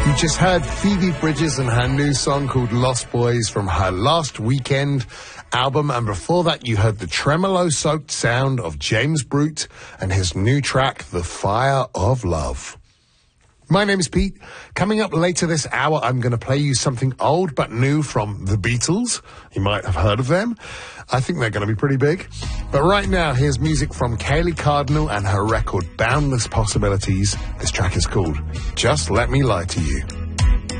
You just heard Phoebe Bridgers and her new song called Lost Boys from her Last Weekend album, and before that you heard the tremolo-soaked sound of James Brute and his new track, The Fire of Love. My name is Pete. Coming up later this hour, I'm going to play you something old but new from the Beatles. You might have heard of them. I think they're going to be pretty big. But right now, here's music from Kaylee Cardinal and her record Boundless Possibilities. This track is called Just Let Me Lie to You.